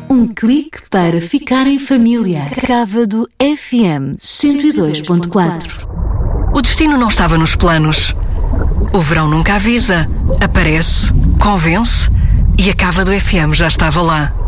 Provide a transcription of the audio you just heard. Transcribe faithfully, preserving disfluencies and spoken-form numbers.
Um clique para ficar em família. Cávado F M cento e dois ponto quatro. O destino não estava nos planos. O verão nunca avisa, aparece, convence e a Cávado F M já estava lá.